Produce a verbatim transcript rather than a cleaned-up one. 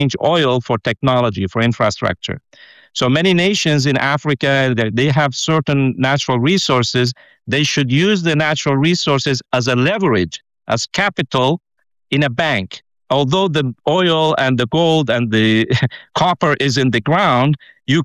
oil for technology, for infrastructure. So many nations in Africa, they they have certain natural resources. They should use the natural resources as a leverage, as capital in a bank. Although the oil and the gold and the copper is in the ground,